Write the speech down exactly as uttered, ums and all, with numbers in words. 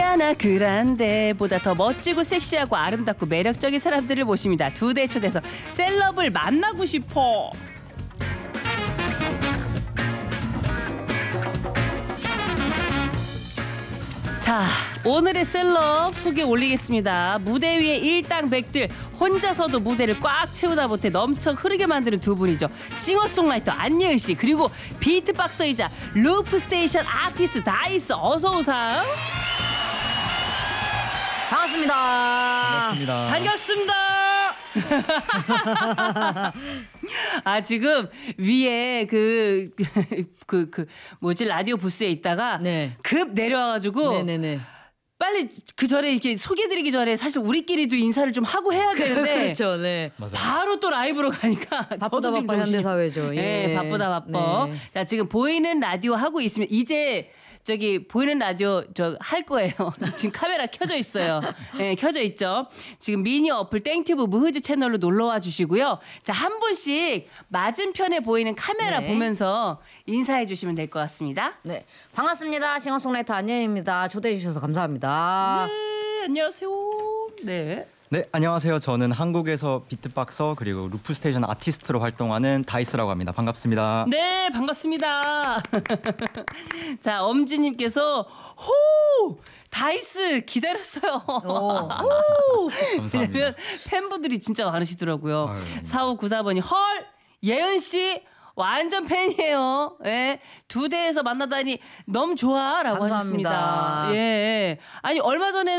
아리아나 그란데보다 더 멋지고 섹시하고 아름답고 매력적인 사람들을 모십니다. 두 대 초대서 셀럽을 만나고 싶어. 자, 오늘의 셀럽 소개 올리겠습니다. 무대 위에 일당백들, 혼자서도 무대를 꽉 채우다 못해 넘쳐 흐르게 만드는 두 분이죠. 싱어송라이터 안예은 씨, 그리고 비트박서이자 루프스테이션 아티스트 다이스. 어서 오세요. 반갑습니다. 반갑습니다. 반갑습니다. 아, 지금 위에 그, 그, 그, 뭐지, 라디오 부스에 있다가 네. 급 내려와가지고 네네네. 빨리 그 전에 이렇게 소개드리기 전에 사실 우리끼리도 인사를 좀 하고 해야 되는데 그렇죠, 네. 맞아요. 바로 또 라이브로 가니까 바쁘다 저도 지금 바빠 정신이- 현대사회죠. 예. 네, 바쁘다 바빠. 네. 자, 지금 보이는 라디오 하고 있으면 이제 저기 보이는 라디오 저 할 거예요. 지금 카메라 켜져 있어요. 네, 켜져 있죠. 지금 미니 어플 땡튜브 무흐즈 채널로 놀러 와 주시고요. 자, 한 분씩 맞은편에 보이는 카메라 네. 보면서 인사해 주시면 될 것 같습니다. 네. 반갑습니다. 싱어송라이터 안예은입니다. 초대해 주셔서 감사합니다. 네, 안녕하세요. 네. 네, 안녕하세요. 저는 한국에서 비트박서 그리고 루프스테이션 아티스트로 활동하는 다이스라고 합니다. 반갑습니다. 네, 반갑습니다. 자, 엄지님께서 호! 다이스 기다렸어요. 오. 감사합니다. 왜냐면 팬분들이 진짜 많으시더라고요. 아유. 사오구사 번이 헐! 예은 씨 완전 팬이에요. 예. 두 대에서 만나다니 너무 좋아라고 감사합니다. 하셨습니다. 예. 아니 얼마 전에